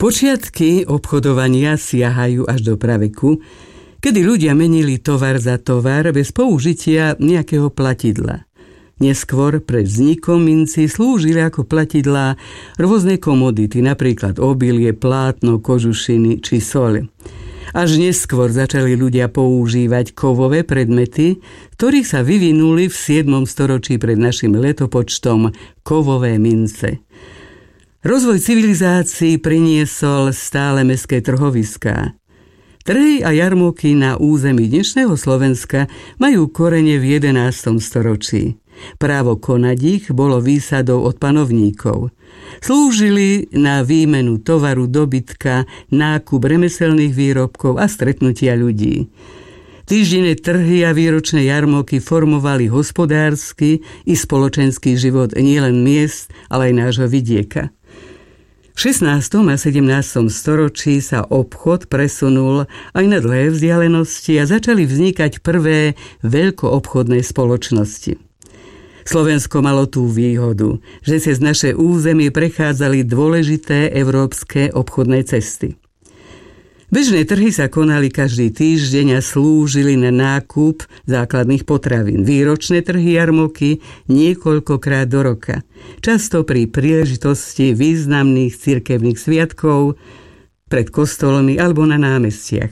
Počiatky obchodovania siahajú až do praveku, kedy ľudia menili tovar za tovar bez použitia nejakého platidla. Neskôr pred vznikom minci slúžili ako platidlá rôzne komodity, napríklad obilie, plátno, kožušiny či soľ. Až neskôr začali ľudia používať kovové predmety, ktorí sa vyvinuli v 7. storočí pred našim letopočtom kovové mince. Rozvoj civilizácií priniesol stále mestské trhoviská. Trhy a jarmoky na území dnešného Slovenska majú korene v 11. storočí. Právo konať ich bolo výsadou od panovníkov. Slúžili na výmenu tovaru, dobytka, nákup remeselných výrobkov a stretnutia ľudí. Týždenné trhy a výročné jarmoky formovali hospodársky i spoločenský život nielen miest, ale aj nášho vidieka. V 16. a 17. storočí sa obchod presunul aj na dlhé vzdialenosti a začali vznikať prvé veľkoobchodné spoločnosti. Slovensko malo tú výhodu, že cez naše územie prechádzali dôležité európske obchodné cesty. Bežné trhy sa konali každý týždeň a slúžili na nákup základných potravín. Výročné trhy jarmoky niekoľkokrát do roka, často pri príležitosti významných cirkevných sviatkov, pred kostolmi alebo na námestiach.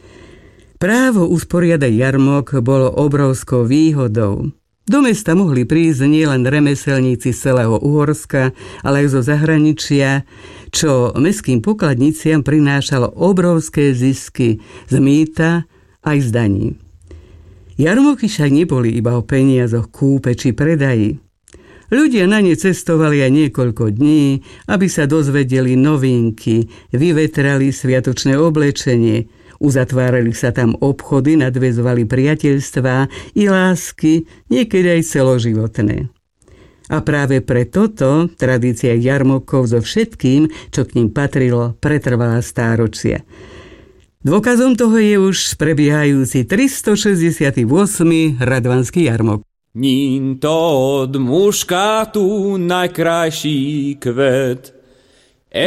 Právo usporiadať jarmok bolo obrovskou výhodou. Do mesta mohli prísť nielen remeselníci z celého Uhorska, ale aj zo zahraničia, čo mestským pokladniciam prinášalo obrovské zisky z mýta aj z daní. Jarmoky však neboli iba o peniazoch, kúpe či predaji. Ľudia na ne cestovali aj niekoľko dní, aby sa dozvedeli novinky, vyvetrali sviatočné oblečenie, uzatvárali sa tam obchody, nadväzovali priateľstvá i lásky, niekedy aj celoživotné. A práve pre toto tradícia jarmokov so všetkým, čo k ním patrilo, pretrvala stáročia. Dôkazom toho je už prebiehajúci 368. Radvanský jarmok. Ním to od muškátu najkrajší kvet,